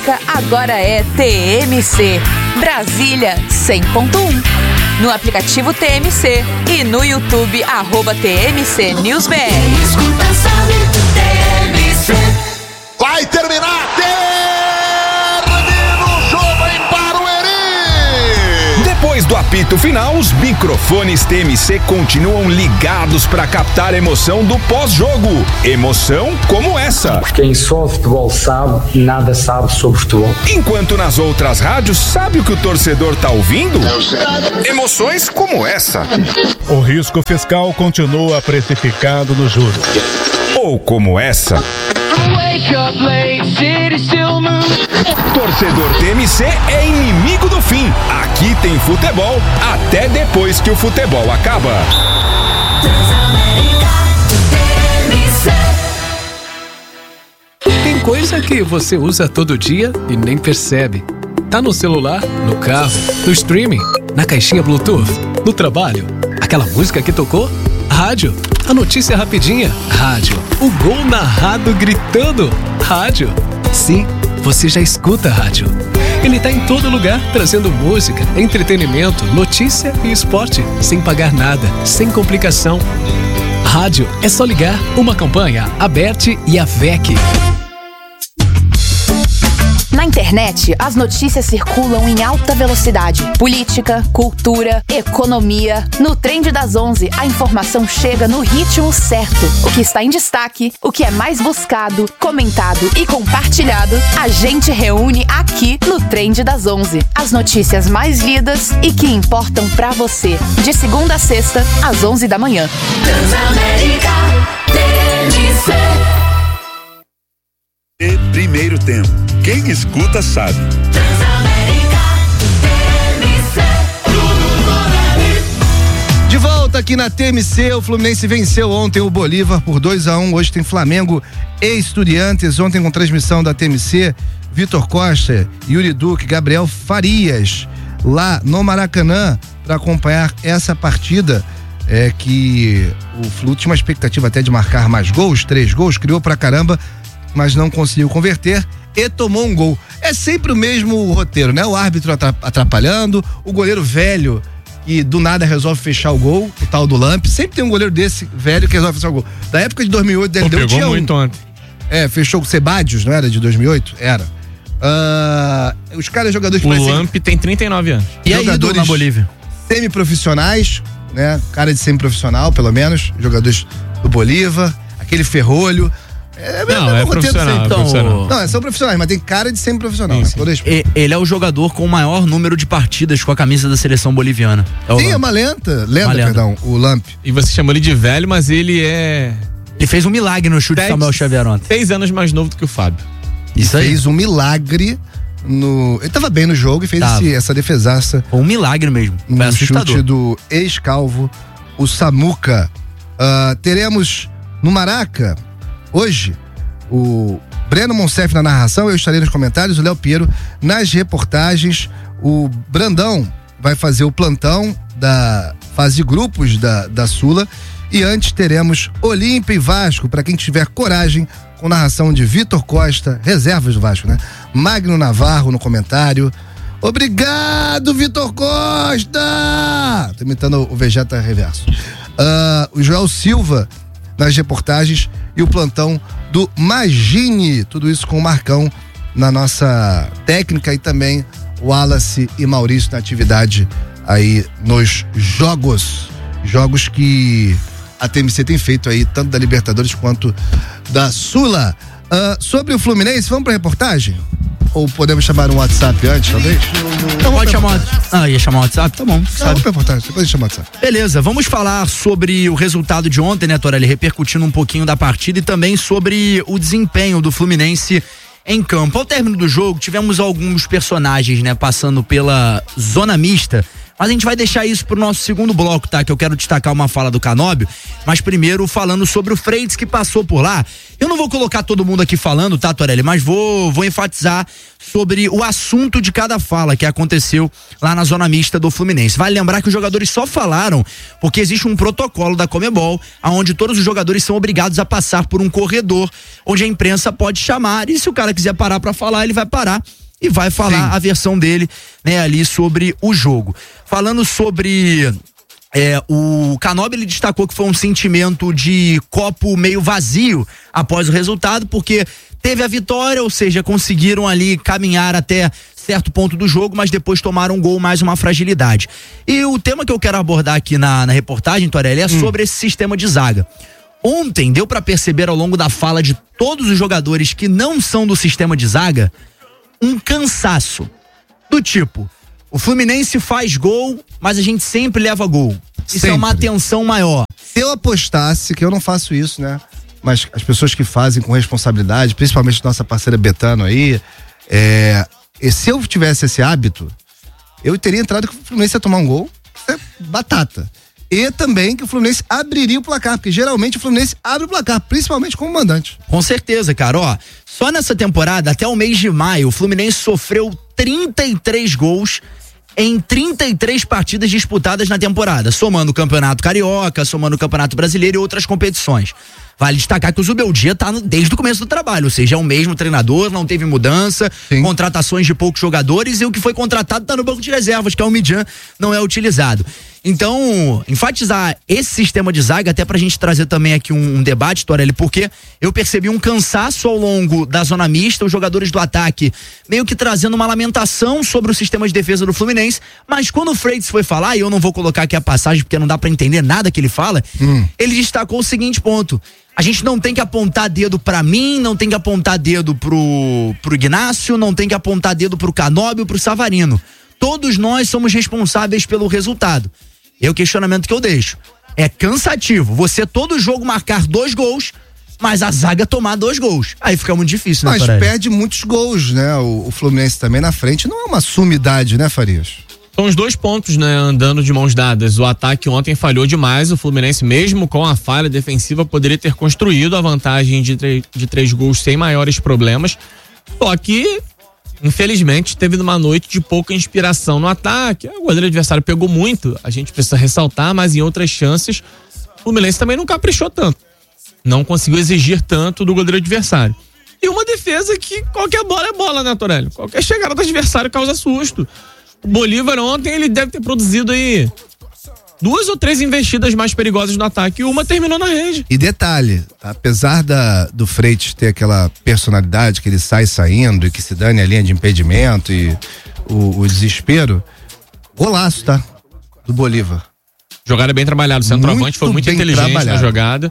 América agora é TMC. Brasília 100.1. No aplicativo TMC e no YouTube @TMC News BR. Vai terminar, termina o jogo em Barueri. Depois do apito final, os microfones TMC continuam ligados para captar a emoção do pós-jogo. Emoção como essa. Quem só futebol sabe, nada sabe sobre futebol. Enquanto nas outras rádios, sabe o que o torcedor tá ouvindo? Emoções como essa. O risco fiscal continua precificado no juros. Ou como essa. Torcedor TMC é inimigo do fim. Aqui tem futebol até depois que o futebol acaba. Tem coisa que você usa todo dia e nem percebe. Tá no celular, no carro, no streaming, na caixinha Bluetooth, no trabalho. Aquela música que tocou? Rádio. A notícia rapidinha? Rádio. O gol narrado gritando? Rádio. Sim, você já escuta rádio. Ele tá em todo lugar, trazendo música, entretenimento, notícia e esporte, sem pagar nada, sem complicação. Rádio é só ligar. Uma campanha, a Bert e a VEC. Na internet, as notícias circulam em alta velocidade. Política, cultura, economia. No Trend das 11, a informação chega no ritmo certo. O que está em destaque, o que é mais buscado, comentado e compartilhado, a gente reúne aqui no Trend das 11. As notícias mais lidas e que importam pra você. De segunda a sexta, às 11 da manhã. Transamérica TMC. E primeiro tempo. Quem escuta sabe. De volta aqui na TMC, o Fluminense venceu ontem o Bolívar por 2-1. Hoje tem Flamengo e Estudiantes. Ontem com transmissão da TMC, Vitor Costa, Yuri Duque, Gabriel Farias, lá no Maracanã, para acompanhar essa partida. É que o Flu tinha uma expectativa até de marcar mais gols, 3 gols, criou pra caramba, mas não conseguiu converter e tomou um gol. É sempre o mesmo roteiro, né? O árbitro atrapalhando, o goleiro velho que do nada resolve fechar o gol, o tal do Lamp. Sempre tem um goleiro desse velho que resolve fechar o gol. Da época de 2008, ele deu pegou muito ontem. Fechou com o Sebadios, não era? De 2008? Era. Os caras jogadores... O Lamp tem 39 anos. E aí, jogadores na Bolívia? Semiprofissionais, né? Cara de semiprofissional, pelo menos. Jogadores do Bolívar. Aquele Ferrolho. Não, profissional, então, profissional. Não, são profissionais, mas tem cara de semi-profissional. Ele é o jogador com o maior número de partidas com a camisa da seleção boliviana. Sim, é uma lenda, o Lamp. E você chamou ele de velho, mas ele é... Ele fez um milagre no chute de Samuel Xavier ontem. 6 anos mais novo do que o Fábio. Isso aí. Fez um milagre no... Ele tava bem no jogo e fez essa defesaça. Foi um milagre mesmo. No chute do ex-calvo, o Samuca. Teremos no Maraca... Hoje, o Breno Monsef na narração, eu estarei nos comentários, o Léo Piero nas reportagens, o Brandão vai fazer o plantão da fase de grupos da Sula, e antes teremos Olímpia e Vasco, para quem tiver coragem, com narração de Vitor Costa, reservas do Vasco, né? Magno Navarro no comentário. Obrigado, Vitor Costa! Tô imitando o Vegeta Reverso. O Joel Silva nas reportagens e o plantão do Magine, tudo isso com o Marcão na nossa técnica e também o Wallace e Maurício na atividade aí nos jogos que a TMC tem feito aí, tanto da Libertadores quanto da Sula. Sobre o Fluminense, vamos pra reportagem? Ou podemos chamar um WhatsApp antes, talvez? Então, pode chamar. Ia chamar o WhatsApp? Tá bom. Vamos pra reportagem, depois a gente chama o WhatsApp. Beleza, vamos falar sobre o resultado de ontem, né, Torelli? Repercutindo um pouquinho da partida e também sobre o desempenho do Fluminense em campo. Ao término do jogo, tivemos alguns personagens, né, passando pela zona mista, Mas a gente vai deixar isso pro nosso segundo bloco, tá? Que eu quero destacar uma fala do Canóbio, mas primeiro falando sobre o Freitas que passou por lá. Eu não vou colocar todo mundo aqui falando, tá, Torelli? Mas vou enfatizar sobre o assunto de cada fala que aconteceu lá na zona mista do Fluminense. Vale lembrar que os jogadores só falaram porque existe um protocolo da Conmebol, onde todos os jogadores são obrigados a passar por um corredor, onde a imprensa pode chamar, e se o cara quiser parar pra falar, ele vai parar e vai falar a versão dele, né, ali sobre o jogo. Falando sobre o Canóbio, ele destacou que foi um sentimento de copo meio vazio após o resultado, porque teve a vitória, ou seja, conseguiram ali caminhar até certo ponto do jogo, mas depois tomaram um gol, mais uma fragilidade. E o tema que eu quero abordar aqui na reportagem, Torelli, é sobre esse sistema de zaga. Ontem deu pra perceber ao longo da fala de todos os jogadores que não são do sistema de zaga um cansaço do tipo, o Fluminense faz gol, mas a gente sempre leva gol. Isso sempre. É uma atenção maior. Se eu apostasse, que eu não faço isso, né? Mas as pessoas que fazem com responsabilidade, principalmente nossa parceira Betano aí, e se eu tivesse esse hábito, eu teria entrado que o Fluminense ia tomar um gol, batata. E também que o Fluminense abriria o placar, porque geralmente o Fluminense abre o placar, principalmente como mandante. Com certeza, cara, ó, só nessa temporada, até o mês de maio, o Fluminense sofreu 33 gols em 33 partidas disputadas na temporada, somando o Campeonato Carioca, somando o Campeonato Brasileiro e outras competições. Vale destacar que o Zubeldia tá desde o começo do trabalho, ou seja, é o mesmo treinador, não teve mudança, contratações de poucos jogadores, e o que foi contratado tá no banco de reservas, que é o Midjan, não é utilizado. Então, enfatizar esse sistema de zaga, até pra gente trazer também aqui um debate, Torelli, porque eu percebi um cansaço ao longo da zona mista, os jogadores do ataque meio que trazendo uma lamentação sobre o sistema de defesa do Fluminense, mas quando o Freitas foi falar, e eu não vou colocar aqui a passagem porque não dá pra entender nada que ele fala, ele destacou o seguinte ponto: a gente não tem que apontar dedo pra mim, não tem que apontar dedo pro Ignácio, não tem que apontar dedo pro Canóbio, pro Savarino. Todos nós somos responsáveis pelo resultado. É o questionamento que eu deixo. É cansativo você todo jogo marcar 2 gols, mas a zaga tomar 2 gols. Aí fica muito difícil, né, Mas perde muitos gols, né? O Fluminense também na frente não é uma sumidade, né, Farias? São os 2 pontos, né, andando de mãos dadas. O ataque ontem falhou demais, o Fluminense, mesmo com a falha defensiva, poderia ter construído a vantagem de 3 gols sem maiores problemas. Só que, infelizmente, teve uma noite de pouca inspiração no ataque. O goleiro adversário pegou muito, a gente precisa ressaltar, mas em outras chances, o Fluminense também não caprichou tanto. Não conseguiu exigir tanto do goleiro adversário. E uma defesa que qualquer bola é bola, né, Torelli? Qualquer chegada do adversário causa susto. O Bolívar ontem, ele deve ter produzido aí 2 ou 3 investidas mais perigosas no ataque, e uma terminou na rede. E detalhe, apesar do Freitas ter aquela personalidade que ele sai saindo e que se dane a linha de impedimento e o desespero, golaço, tá? Do Bolívar. Jogada bem trabalhada, o centroavante foi muito inteligente na jogada.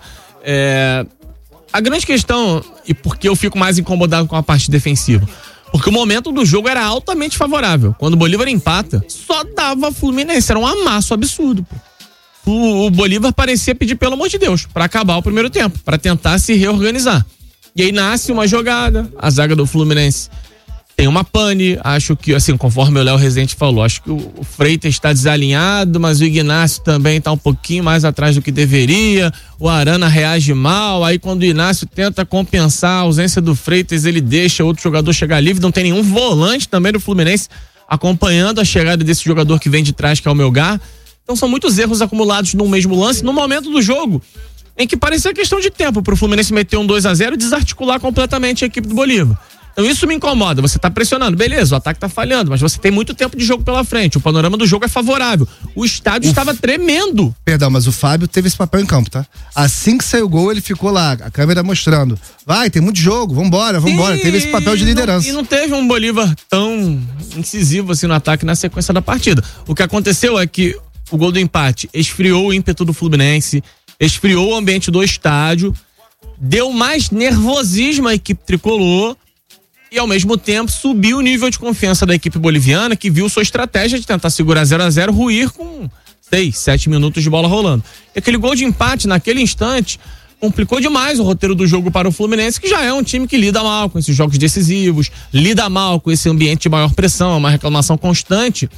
A grande questão, e por que eu fico mais incomodado com a parte defensiva, porque o momento do jogo era altamente favorável. Quando o Bolívar empata, só dava Fluminense, era um amasso absurdo, pô. O Bolívar parecia pedir pelo amor de Deus pra acabar o primeiro tempo, pra tentar se reorganizar. E aí nasce uma jogada, a zaga do Fluminense tem uma pane, acho que, assim, conforme o Léo Rezende falou, acho que o Freitas está desalinhado, mas o Ignácio também está um pouquinho mais atrás do que deveria, o Arana reage mal, aí quando o Ignácio tenta compensar a ausência do Freitas, ele deixa outro jogador chegar livre, não tem nenhum volante também do Fluminense acompanhando a chegada desse jogador que vem de trás, que é o Melgar. Então são muitos erros acumulados num mesmo lance, no momento do jogo, em que parecia questão de tempo pro Fluminense meter um 2-0 e desarticular completamente a equipe do Bolívar. Então isso me incomoda, você tá pressionando, beleza, o ataque tá falhando, mas você tem muito tempo de jogo pela frente, o panorama do jogo é favorável, o estádio estava tremendo. Perdão, mas o Fábio teve esse papel em campo, tá? Assim que saiu o gol, ele ficou lá, a câmera mostrando, vai, tem muito jogo, vambora, teve esse papel de liderança. E não teve um Bolívar tão incisivo assim no ataque na sequência da partida. O que aconteceu é que o gol do empate esfriou o ímpeto do Fluminense, esfriou o ambiente do estádio, deu mais nervosismo à equipe tricolor, e ao mesmo tempo subiu o nível de confiança da equipe boliviana, que viu sua estratégia de tentar segurar 0-0 ruir com 6, 7 minutos de bola rolando. E aquele gol de empate naquele instante complicou demais o roteiro do jogo para o Fluminense, que já é um time que lida mal com esses jogos decisivos, lida mal com esse ambiente de maior pressão, uma reclamação constante.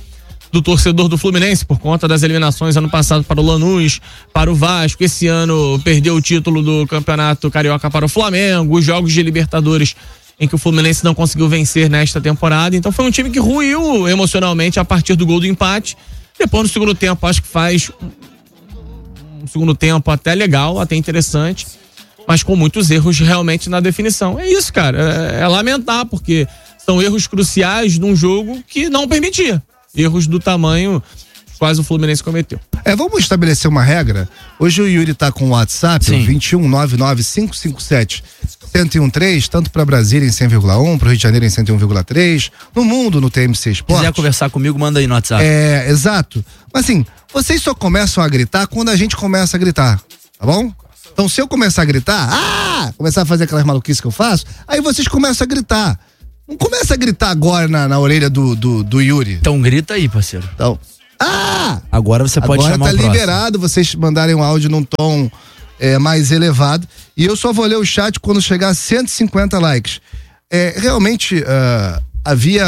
do torcedor do Fluminense por conta das eliminações ano passado para o Lanús, para o Vasco. Esse ano perdeu o título do Campeonato Carioca para o Flamengo, os jogos de Libertadores em que o Fluminense não conseguiu vencer nesta temporada. Então foi um time que ruiu emocionalmente a partir do gol do empate. Depois no segundo tempo, acho que faz um segundo tempo até legal, até interessante, mas com muitos erros realmente na definição. É isso, cara, é lamentar, porque são erros cruciais num jogo que não permitia. Erros do tamanho quase o Fluminense cometeu. Vamos estabelecer uma regra. Hoje o Yuri tá com o WhatsApp, 2199-557-1013, tanto para Brasília em 100,1, para Rio de Janeiro em 101,3, no mundo no TMC Esporte. Se quiser conversar comigo, manda aí no WhatsApp. Exato. Mas assim, vocês só começam a gritar quando a gente começa a gritar, tá bom? Então se eu começar a gritar, começar a fazer aquelas maluquices que eu faço, aí vocês começam a gritar. Não começa a gritar agora na orelha do Yuri. Então grita aí, parceiro. Então, agora você pode chamar o próximo. Agora tá liberado vocês mandarem um áudio num tom mais elevado. E eu só vou ler o chat quando chegar a 150 likes. Realmente havia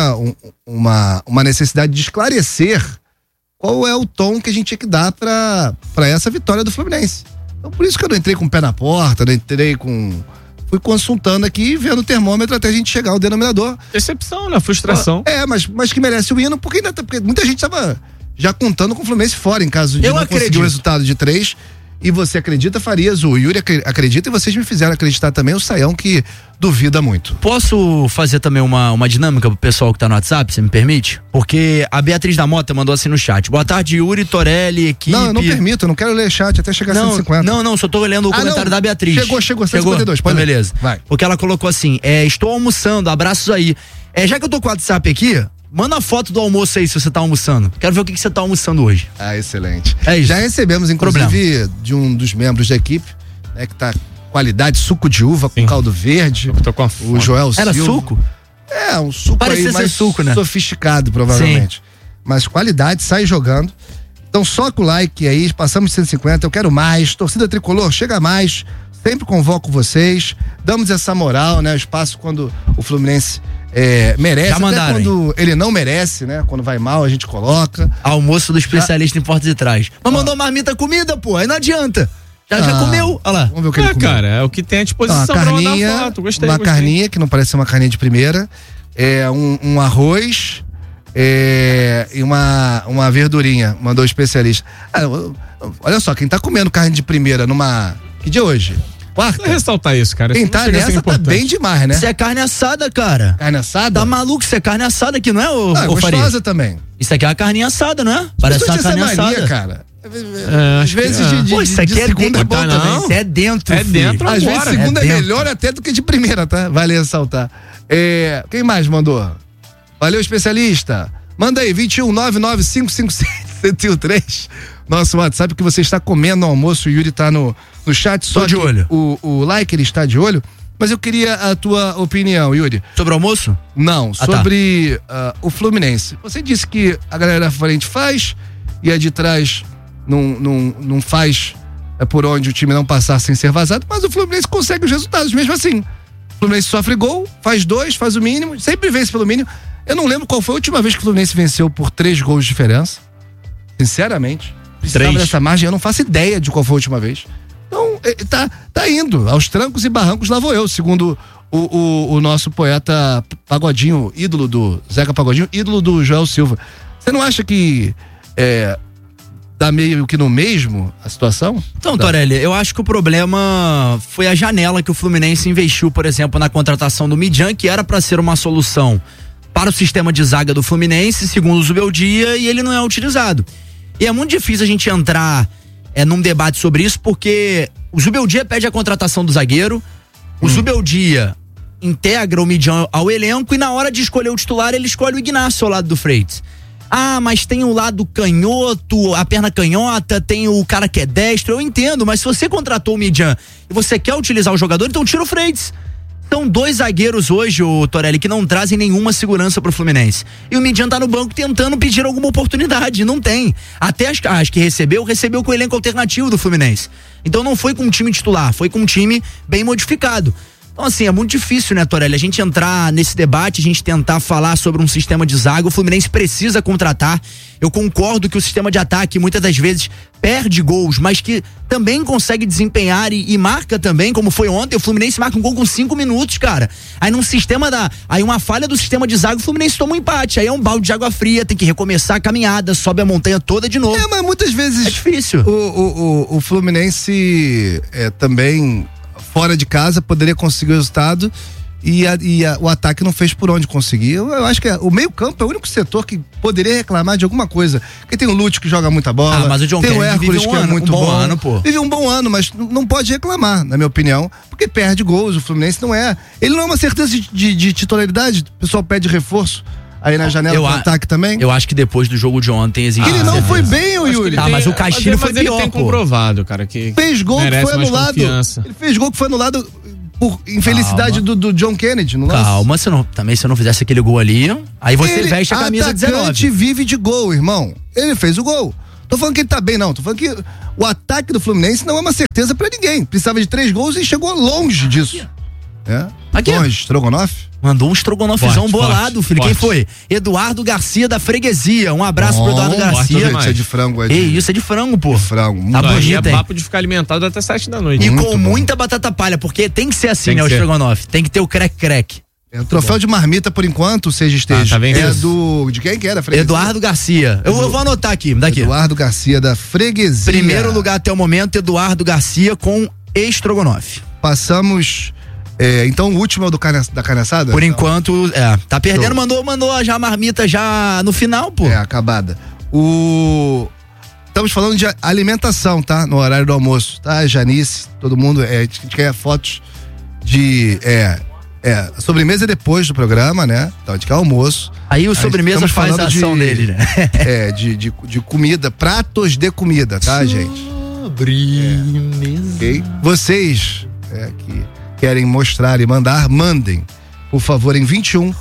uma necessidade de esclarecer qual é o tom que a gente tinha que dar pra essa vitória do Fluminense. Então por isso que eu não entrei com o pé na porta, não entrei com... Fui consultando aqui, vendo o termômetro até a gente chegar ao denominador. Decepção, né? Frustração. Mas que merece o hino, porque muita gente tava já contando com o Fluminense fora, em caso de não conseguir o resultado de 3. E você acredita, Farias, o Yuri acredita, e vocês me fizeram acreditar também, o Saião, que duvida muito. Posso fazer também uma dinâmica pro pessoal que tá no WhatsApp, você me permite? Porque a Beatriz da Mota mandou assim no chat: boa tarde, Yuri, Torelli, equipe. Não, eu não permito, eu não quero ler chat até chegar a 150. Não, só tô lendo o comentário da Beatriz. Chegou, 152, pode ler. Beleza. Vai. Porque ela colocou assim: estou almoçando, abraços aí. Já que eu tô com o WhatsApp aqui, manda a foto do almoço aí se você tá almoçando. Quero ver o que você tá almoçando hoje. Excelente. É isso. Já recebemos, inclusive, de um dos membros da equipe, né, que tá qualidade, suco de uva com caldo verde. Tô com a fome. O Joel Silva. Era suco? Um suco Parecia aí mais suco, né? Sofisticado, provavelmente. Sim. Mas qualidade, sai jogando. Então soca o like aí, passamos de 150, eu quero mais. Torcida Tricolor, chega mais. Sempre convoco vocês. Damos essa moral, né? Espaço quando o Fluminense merece, já mandaram, até quando ele não merece, né? Quando vai mal, a gente coloca. Almoço do especialista em portas de trás. Mas mandou marmita comida, pô, aí não adianta. Já comeu, olha lá. Vamos ver o que ele comeu. Cara, é o que tem à disposição pra mandar foto. Gostei. Carninha, que não parece ser uma carninha de primeira, um arroz e uma verdurinha, mandou o especialista. Olha só, quem tá comendo carne de primeira que dia é hoje? Quarta? Vou ressaltar isso, cara. Quem tá nessa tá bem demais, né? Isso é carne assada, cara. Carne assada? Tá maluco, isso é carne assada aqui, não é, ô gostosa Faria? também. Isso aqui é uma carninha assada, não é? Parece uma carne assada. Cara. Às vezes isso aqui segunda é bom também. Isso é dentro, dentro às vezes segunda é melhor até do que de primeira, tá? Vale ressaltar. Quem mais mandou? Valeu, especialista. Manda aí, 2199557113. Nosso WhatsApp, que você está comendo no almoço. O Yuri tá no chat. Só de olho. O like, ele está de olho. Mas eu queria a tua opinião, Yuri. Sobre o almoço? Não, sobre o Fluminense. Você disse que a galera da frente faz e a de trás não faz por onde o time não passar sem ser vazado, mas o Fluminense consegue os resultados mesmo assim. O Fluminense sofre gol, faz 2, faz o mínimo, sempre vence pelo mínimo. Eu não lembro qual foi a última vez que o Fluminense venceu por 3 gols de diferença. Sinceramente. Precisava dessa margem, eu não faço ideia de qual foi a última vez. Então, tá indo. Aos trancos e barrancos lá vou eu, segundo o nosso poeta Pagodinho, ídolo do Zeca Pagodinho, ídolo do Joel Silva. Você não acha que dá meio que no mesmo a situação? Então, Torelli, eu acho que o problema foi a janela que o Fluminense investiu, por exemplo, na contratação do Midjan, que era para ser uma solução para o sistema de zaga do Fluminense, segundo o Zubeldia, e ele não é utilizado. E é muito difícil a gente entrar num debate sobre isso, porque o Zubeldia pede a contratação do zagueiro, o Zubeldia integra o Midjan ao elenco e na hora de escolher o titular, ele escolhe o Ignacio ao lado do Freitas. Mas tem o lado canhoto, a perna canhota, tem o cara que é destro, eu entendo, mas se você contratou o Midjan e você quer utilizar o jogador, então tira o Freitas. São 2 zagueiros hoje, o Torelli, que não trazem nenhuma segurança pro Fluminense. E o Midjan tá no banco tentando pedir alguma oportunidade, não tem. Até as que recebeu com o elenco alternativo do Fluminense. Então não foi com um time titular, foi com um time bem modificado. Então, assim, é muito difícil, né, Torelli? A gente entrar nesse debate, a gente tentar falar sobre um sistema de zaga. O Fluminense precisa contratar. Eu concordo que o sistema de ataque, muitas das vezes, perde gols, mas que também consegue desempenhar e marca também, como foi ontem. O Fluminense marca um gol com 5 minutos, cara. Aí num sistema aí uma falha do sistema de zaga, o Fluminense toma um empate. Aí é um balde de água fria, tem que recomeçar a caminhada, sobe a montanha toda de novo. Mas muitas vezes é difícil. O Fluminense também fora de casa poderia conseguir o resultado e o ataque não fez por onde conseguir. Eu acho que o meio campo é o único setor que poderia reclamar de alguma coisa. Porque tem o Lúcio que joga muita bola, mas o John tem o Kennedy Hércules que é muito bom. Ano, pô. Vive um bom ano, mas não pode reclamar, na minha opinião, porque perde gols. O Fluminense ele não é uma certeza de titularidade. O pessoal pede reforço aí na janela do ataque também. Eu acho que depois do jogo de ontem existe. Ele não foi bem, o Yuri. Mas o Castilho foi pior, ele tem comprovado, cara, que fez gol que foi anulado. Ele fez gol que foi anulado por infelicidade do John Kennedy, não é? Calma, se você não fizesse aquele gol ali, aí você veste a camisa 19. Ele vive de gol, irmão. Ele fez o gol. Tô falando que ele tá bem, não. Tô falando que o ataque do Fluminense não é uma certeza pra ninguém. Precisava de 3 gols e chegou longe disso. Aqui. Longe, Strogonoff? Mandou um estrogonofezão bolado, filho. Quem foi? Eduardo Garcia da Freguesia. Um abraço pro Eduardo Garcia. Isso é de frango. Isso é de frango, pô. De frango. Tá bonito, é papo de ficar alimentado até 7 da noite. E com muita batata palha, porque tem que ser assim, né, o estrogonofe. Tem que ter o crack. O troféu de marmita, por enquanto, seja esteja. Tá bem de quem que era? Freguesia? Eduardo Garcia. Eu vou anotar aqui, daqui. Eduardo Garcia da Freguesia. Primeiro lugar até o momento, Eduardo Garcia com estrogonofe. Passamos... então o último é o da carne assada? Por enquanto, tá perdendo, mandou já a marmita já no final, pô. Acabada. Estamos falando de alimentação, tá? No horário do almoço, tá? Janice, todo mundo, a gente quer fotos de, a sobremesa depois do programa, né? Então a gente quer almoço. Aí o sobremesa faz a ação dele, né? De comida, pratos de comida, tá, gente? Sobremesa. Okay? Vocês, que querem mostrar e mandem, por favor, em 21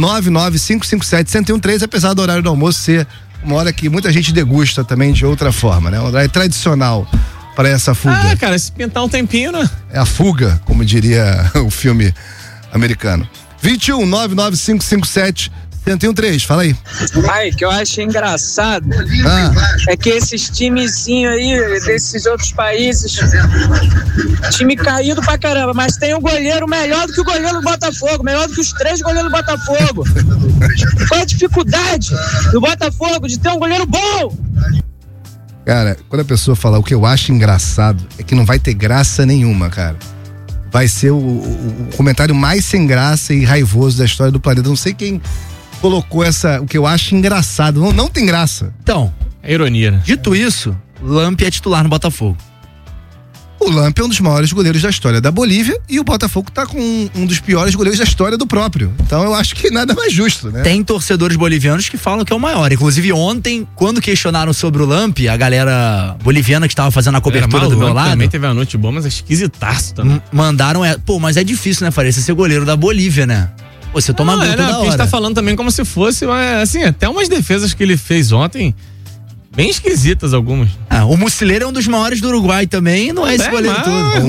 99557 1013, apesar do horário do almoço ser uma hora que muita gente degusta também de outra forma, né? Um horário tradicional para essa fuga. Cara, se pintar um tempinho, né? É a fuga, como diria o filme americano. 21 99557 1013, fala aí. Que eu acho engraçado é que esses timezinhos aí, desses outros países, time caído pra caramba, mas tem um goleiro melhor do que o goleiro do Botafogo, melhor do que os 3 goleiros do Botafogo. Qual a dificuldade do Botafogo de ter um goleiro bom? Cara, quando a pessoa fala o que eu acho engraçado, é que não vai ter graça nenhuma, cara. Vai ser o comentário mais sem graça e raivoso da história do planeta. Não sei quem colocou o que eu acho engraçado. Não tem graça. Então, é ironia, né? Dito isso, Lamp é titular no Botafogo. O Lamp é um dos maiores goleiros da história da Bolívia e o Botafogo tá com um dos piores goleiros da história do próprio. Então eu acho que nada mais justo, né? Tem torcedores bolivianos que falam que é o maior. Inclusive ontem, quando questionaram sobre o Lamp, a galera boliviana que estava fazendo a cobertura do meu lado... Também teve uma noite boa, mas é esquisitaço também. Mandaram... mas é difícil, né, Faria? Você ser goleiro da Bolívia, né? Você toma gol toda hora. A gente tá falando também como se fosse, mas, assim, até umas defesas que ele fez ontem... Bem esquisitas algumas. O Muslera é um dos maiores do Uruguai também, não é esse goleiro todo.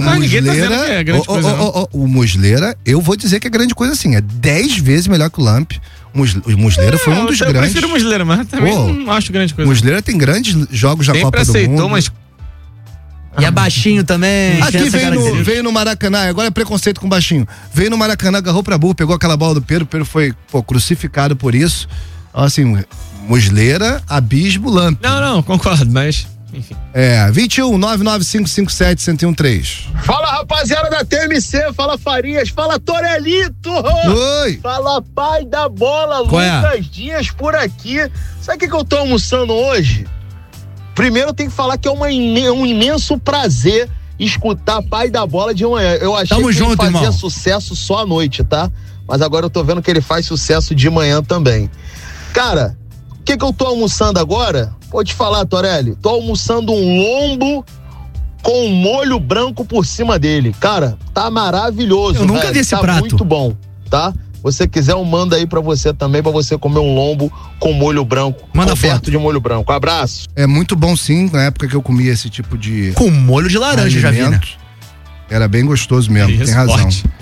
O Muslera, eu vou dizer que é grande coisa assim, é 10 vezes melhor que o Lamp. O Muslera foi um dos grandes. Eu prefiro o Muslera, mas também não acho grande coisa. O Muslera tem grandes jogos na Copa do Mundo. Mas... E é baixinho também. Aqui veio no Maracanã, agora é preconceito com baixinho. Veio no Maracanã, agarrou pra burro, pegou aquela bola do Pedro, o Pedro foi crucificado por isso. Assim, Muslera, abismo, Lamp. Não, concordo, mas enfim. 21 99557 1013. Fala, rapaziada da TMC, fala Farias, fala Torelito. Oi. Fala pai da bola, Lucas Dias por aqui. Sabe o que eu tô almoçando hoje? Primeiro eu tenho que falar que é um imenso prazer escutar pai da bola de manhã. Eu achei que ele fazia sucesso só à noite, tá? Mas agora eu tô vendo que ele faz sucesso de manhã também. Cara, o que eu tô almoçando agora? Vou te falar, Torelli. Tô almoçando um lombo com molho branco por cima dele. Cara, tá maravilhoso. Eu nunca vi esse prato. Tá muito bom, tá? Se você quiser, eu mando aí pra você também, pra você comer um lombo com molho branco. Manda foto de molho branco. Abraço. É muito bom, sim. Na época que eu comia esse tipo de... Com molho de laranja, já vi, né? Era bem gostoso mesmo, tem razão.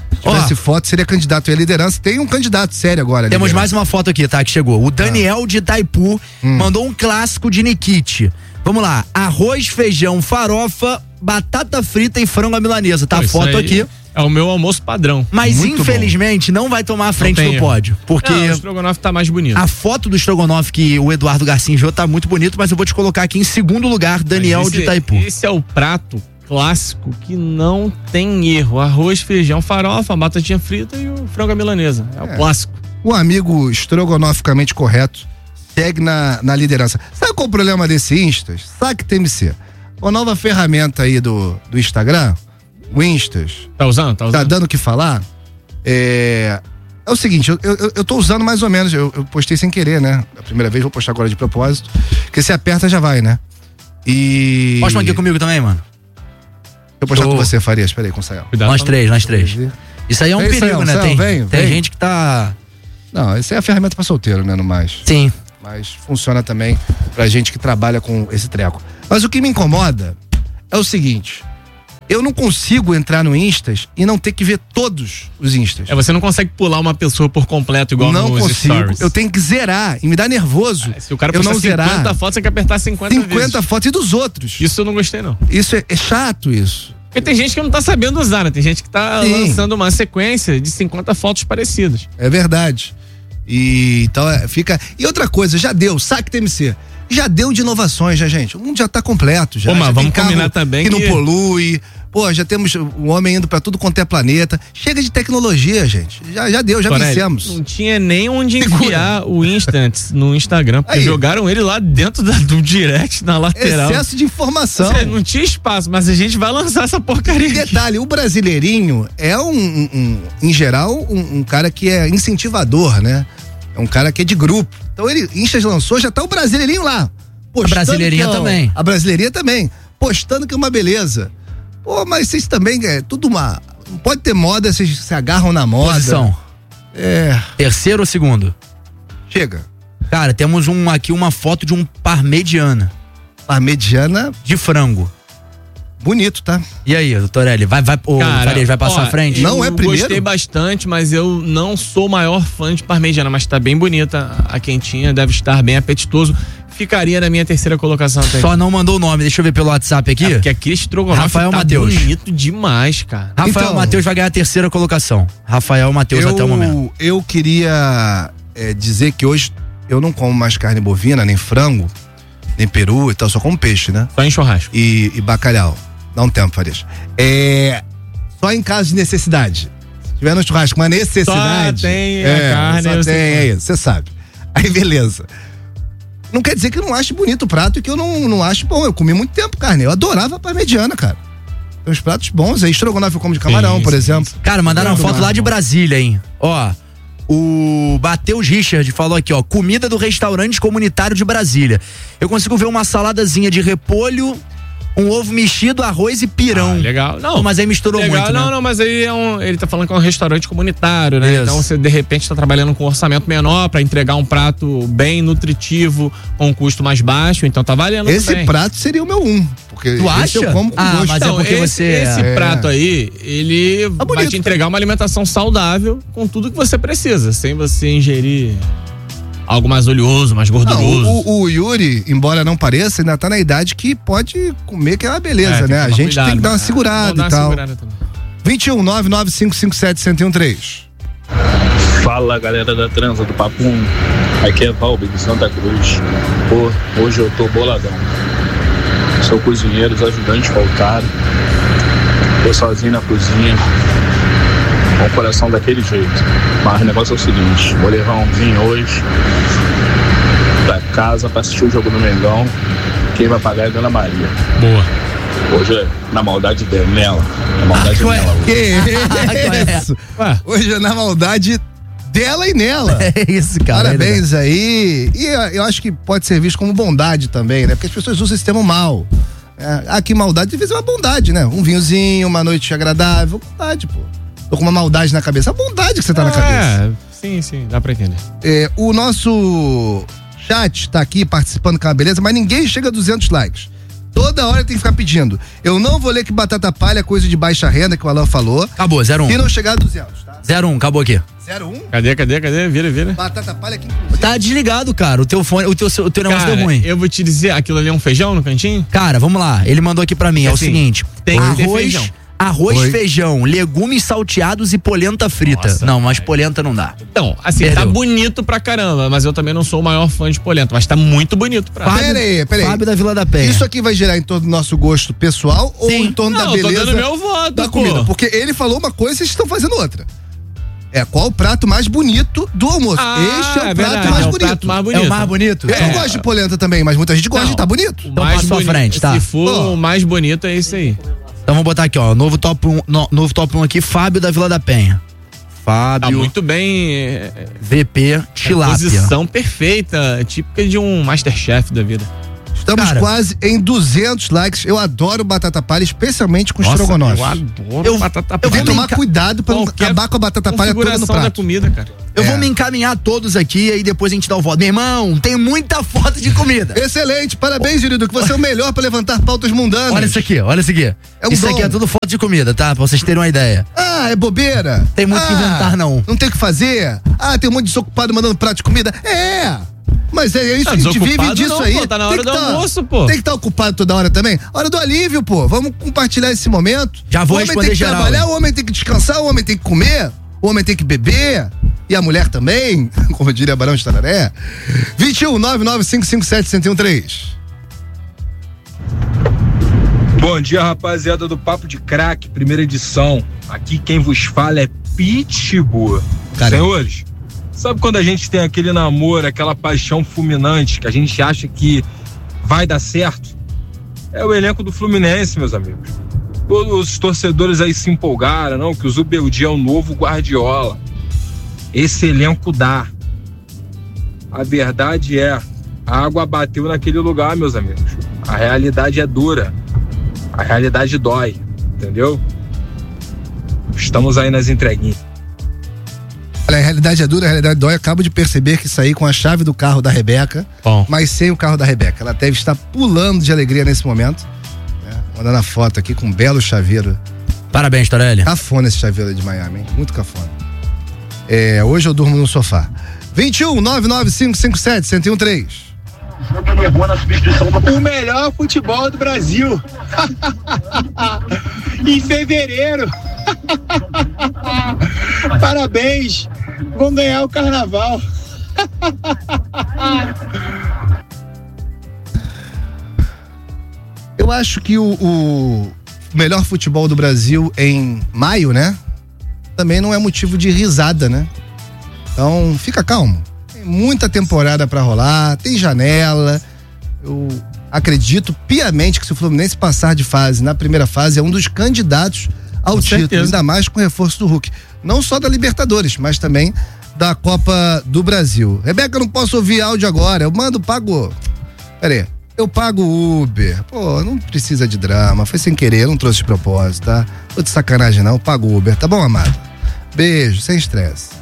Se tivesse foto, seria candidato à liderança. Tem um candidato sério agora. Temos mais uma foto aqui, tá? Que chegou. O Daniel de Itaipu mandou um clássico de Nikit. Vamos lá. Arroz, feijão, farofa, batata frita e frango à milanesa. Tá a foto aqui. É o meu almoço padrão. Mas muito infelizmente não vai tomar a frente do pódio. Porque o estrogonofe tá mais bonito. A foto do estrogonofe que o Eduardo Garcia enviou tá muito bonito, mas eu vou te colocar aqui em segundo lugar, Daniel de Itaipu. Esse é o prato clássico que não tem erro. Arroz, feijão, farofa, batatinha frita e o frango à milanesa. É o clássico. O amigo estrogonoficamente correto segue na liderança. Sabe qual é o problema desse Instas? Saque TMC. Uma nova ferramenta aí do Instagram, o Instas. Tá usando? Tá dando o que falar? É o seguinte, eu tô usando mais ou menos, eu postei sem querer, né? A primeira vez, vou postar agora de propósito, porque se aperta já vai, né? E... Posta aqui comigo também, mano. Eu postar com você, Farias, peraí, com o Sayão. Nós três. Isso aí é um perigo, né? Tem gente que tá... Não, essa é a ferramenta pra solteiro, né, no mais. Sim. Mas funciona também pra gente que trabalha com esse treco. Mas o que me incomoda é o seguinte, eu não consigo entrar no Instas e não ter que ver todos os Instas. Você não consegue pular uma pessoa por completo igual não nos consigo. Stories. Eu tenho que zerar e me dá nervoso. Se o cara postar 50 fotos, você quer apertar 50 vezes. 50 fotos e dos outros. Isso eu não gostei, não. Isso é chato, isso. Porque tem gente que não tá sabendo usar, né? Tem gente que tá lançando uma sequência de 50 fotos parecidas. É verdade. E então fica. E outra coisa, já deu, saque TMC. Já deu de inovações, gente. O mundo já tá completo. Já, mas já vamos combinar também que não polui. Pô, já temos o homem indo pra tudo quanto é planeta. Chega de tecnologia, gente. Já deu, já vencemos. Não tinha nem onde enviar o Instants no Instagram, porque jogaram ele lá dentro do direct, na lateral. Excesso de informação. Não tinha espaço, mas a gente vai lançar essa porcaria. E detalhe, o brasileirinho é em geral, um cara que é incentivador, né? É um cara que é de grupo. Então Instas lançou, já tá o brasileirinho lá. A brasileirinha também. A brasileirinha também. Postando que é uma beleza. Pô, mas vocês também, tudo uma... Não pode ter moda, vocês se agarram na moda. Posição. Terceiro ou segundo? Chega. Cara, temos aqui uma foto de um parmegiana. Parmegiana? De frango. Bonito, tá? E aí, doutor Eli, Farias vai passar à frente? Não é primeiro? Gostei bastante, mas eu não sou o maior fã de parmegiana, mas tá bem bonita a quentinha, deve estar bem apetitoso. Ficaria na minha terceira colocação até. Só não mandou o nome, deixa eu ver pelo WhatsApp aqui. Porque aqui estrogonofe Rafael tá Mateus. Bonito demais, cara. Rafael Mateus vai ganhar a terceira colocação. Rafael Mateus até o momento. Eu queria dizer que hoje eu não como mais carne bovina, nem frango, nem peru e tal, só como peixe, né? Só em churrasco. E bacalhau. Dá um tempo, Farias. Só em caso de necessidade. Se tiver no churrasco uma necessidade. Só tem a carne. Só tem, é isso, você sabe. Aí beleza. Não quer dizer que eu não ache bonito o prato e que eu não acho bom. Eu comi muito tempo carne. Eu adorava a parmegiana, cara. Tem uns pratos bons aí. Estrogonofe eu como de camarão, por exemplo. Cara, mandaram uma foto lá de Brasília, hein? Ó, o Mateus Richard falou aqui, ó, comida do restaurante comunitário de Brasília. Eu consigo ver uma saladazinha de repolho, um ovo mexido, arroz e pirão. Legal. Não, mas aí misturou muito, né? Não, mas aí ele tá falando que é um restaurante comunitário, né? Isso. Então você de repente tá trabalhando com um orçamento menor pra entregar um prato bem nutritivo, com um custo mais baixo, então tá valendo esse também. prato seria o meu porque tu acha? Eu como com gosto. Mas então, é porque esse prato aí, ele vai te entregar uma alimentação saudável com tudo que você precisa, sem você ingerir algo mais oleoso, mais gorduroso. Não, o Yuri, embora não pareça, ainda tá na idade que pode comer, que é uma beleza, né? A gente tem que dar uma segurada e tal. 21-99557-1013. Fala, galera da Transa do Papum. Aqui é Valber de Santa Cruz. Pô, hoje eu tô boladão. Sou cozinheiro, os ajudantes faltaram. Tô sozinho na cozinha, com o coração daquele jeito. Mas o negócio é o seguinte: vou levar um vinho hoje pra casa pra assistir o jogo do Mengão. Quem vai pagar é a Dona Maria. Boa. Hoje é na maldade dela. Na maldade dela. Que isso? Hoje é na maldade dela e nela. É isso, cara. Parabéns aí. E eu acho que pode ser visto como bondade também, né? Porque as pessoas usam esse termo mal. Que maldade, às vezes é uma bondade, né? Um vinhozinho, uma noite agradável. Bondade, pô. Tô com uma maldade na cabeça. A bondade que você tá na cabeça. Sim, dá pra entender. O nosso chat tá aqui participando com a beleza, mas ninguém chega a 200 likes. Toda hora tem que ficar pedindo. Eu não vou ler que batata palha é coisa de baixa renda, que o Alan falou. Acabou, 0-1. E não chegar a 200, tá? 0-1, acabou aqui. 0-1? Cadê? Vira. Batata palha aqui. Tá desligado, cara. O teu fone, o teu negócio deu ruim. Eu vou te dizer, aquilo ali é um feijão no cantinho? Cara, vamos lá. Ele mandou aqui pra mim, é o seguinte. Tem que ter feijão. Arroz, feijão, legumes salteados e polenta frita. Nossa, não, mas polenta não dá. Então, assim, Perdeu. tá bonito pra caramba, mas eu também não sou o maior fã de polenta, mas tá muito bonito pra Peraí. Fábio da Vila da Penha. Isso aqui vai gerar em torno do nosso gosto pessoal ou em torno da beleza eu tô dando meu voto, da comida? Porque ele falou uma coisa e vocês estão fazendo outra. Qual o prato mais bonito do almoço? Este é o prato mais bonito. É o mais bonito? Eu não gosto de polenta também, mas muita gente gosta de tá bonito. Então passa à frente, tá? Se for o mais bonito, é esse aí. Então vamos botar aqui, ó, novo top 1 aqui, Fábio da Vila da Penha. Fábio. Tá muito bem. VP Tilápia. Posição perfeita, típica de um Masterchef da vida. Estamos quase em 200 likes. Eu adoro batata palha, especialmente com estrogonofe. Eu adoro batata palha. Eu vou tomar cuidado pra não acabar com a batata palha toda no prato. Da comida, cara. Eu vou me encaminhar todos aqui e aí depois a gente dá o voto. Meu irmão, tem muita foto de comida. Excelente, parabéns, Júlio, que você é o melhor pra levantar pautas mundanas. Olha isso aqui. Isso aqui é tudo foto de comida, tá? Pra vocês terem uma ideia. É bobeira? Tem muito que inventar, não. Não tem o que fazer? Tem um monte de desocupado mandando prato de comida? Mas é isso, a gente vive disso não, aí. Pô, tá na hora do almoço, pô. Tem que estar ocupado toda hora também. Hora do alívio, pô. Vamos compartilhar esse momento. Já vou responder geral. O homem tem que trabalhar, o homem tem que descansar, o homem tem que comer, o homem tem que beber. E a mulher também, como diria Barão de Tararé. 21-99557-1013. Bom dia, rapaziada do Papo de Crack, primeira edição. Aqui quem vos fala é Pitbull. Senhores, sabe quando a gente tem aquele namoro, aquela paixão fulminante, que a gente acha que vai dar certo? É o elenco do Fluminense, meus amigos. Os torcedores aí se empolgaram, não? Que o Zubeldia é o novo Guardiola. Esse elenco dá. A verdade é, a água bateu naquele lugar, meus amigos. A realidade é dura. A realidade dói, entendeu? Estamos aí nas entreguinhas. Olha, a realidade é dura, a realidade dói. Eu acabo de perceber que saí com a chave do carro da Rebeca, mas sem o carro da Rebeca. Ela deve estar pulando de alegria nesse momento. Mandando a foto aqui com um belo chaveiro. Parabéns, Torelli. Cafona esse chaveiro de Miami, hein? Muito cafona. Hoje eu durmo no sofá. 21-99557-1013. O melhor futebol do Brasil. Em fevereiro. Parabéns. Vão ganhar o carnaval. Eu acho que o melhor futebol do Brasil em maio, né? Também não é motivo de risada, né? Então, fica calmo. Tem muita temporada pra rolar, tem janela. Eu acredito piamente que se o Fluminense passar de fase na primeira fase, é um dos candidatos ao título, certeza. Ainda mais com o reforço do Hulk. Não só da Libertadores, mas também da Copa do Brasil. Rebeca, eu não posso ouvir áudio agora. Eu pago. Pera aí. Eu pago Uber. Pô, não precisa de drama. Foi sem querer, eu não trouxe de propósito, tá? Tô de sacanagem não, eu pago Uber. Tá bom, amado? Beijo, sem estresse.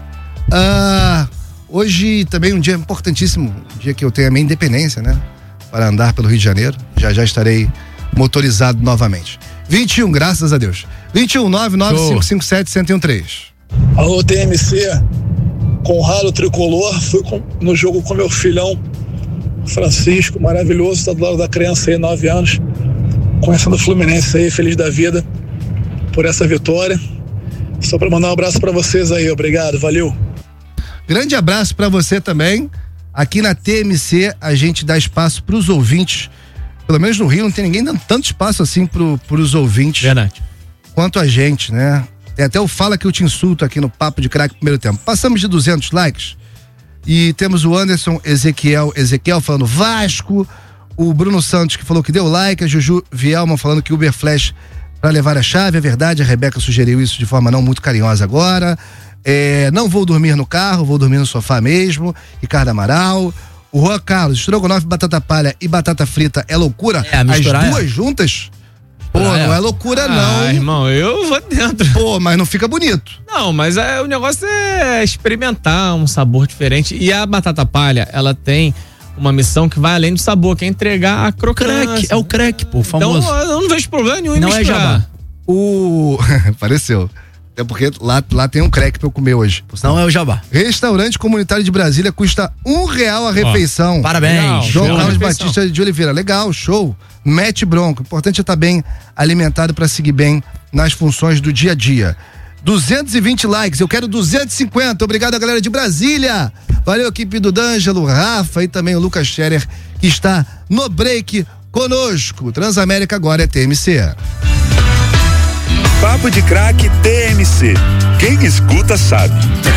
Hoje também um dia importantíssimo, um dia que eu tenho a minha independência, né? Para andar pelo Rio de Janeiro. Já estarei motorizado novamente. 21, graças a Deus. 21-99557-1013. Alô, TMC. Conrado Tricolor. Fui no jogo com meu filhão Francisco, maravilhoso, tá do lado da criança aí, 9 anos, conhecendo o Fluminense aí, feliz da vida por essa vitória. Só pra mandar um abraço pra vocês aí, obrigado, valeu. Grande abraço pra você também. Aqui na TMC a gente dá espaço pros ouvintes, pelo menos no Rio não tem ninguém dando tanto espaço assim pros ouvintes. Verdade. Quanto a gente, né? Tem até o Fala Que Eu Te Insulto aqui no Papo de Crack primeiro tempo. Passamos de 200 likes. E temos o Anderson Ezequiel falando Vasco, o Bruno Santos que falou que deu like, a Juju Vielman falando que Uber Flash para levar a chave, é verdade, a Rebeca sugeriu isso de forma não muito carinhosa agora. Não vou dormir no carro, vou dormir no sofá mesmo. Ricardo Amaral, o Juan Carlos, estrogonofe, batata palha e batata frita é loucura? As duas juntas? Pô, não é loucura não. Irmão, eu vou dentro. Pô, mas não fica bonito. Não, mas o negócio é experimentar um sabor diferente. E a batata palha, ela tem uma missão que vai além do sabor, que é entregar a crocância. É o crack, pô, famoso. Então eu não vejo problema nenhum em não misturar. É jabá. Pareceu. É porque lá tem um crack pra eu comer hoje. Não é o jabá. Restaurante comunitário de Brasília custa R$1 a refeição. Parabéns. João Carlos Batista de Oliveira. Legal, show. Mete bronco. O importante é estar bem alimentado pra seguir bem nas funções do dia a dia. 220 likes, eu quero 250. Obrigado a galera de Brasília. Valeu, equipe do D'Angelo, Rafa e também o Lucas Scherer, que está no break conosco. Transamérica agora é TMC. Papo de Craque TMC. Quem escuta sabe.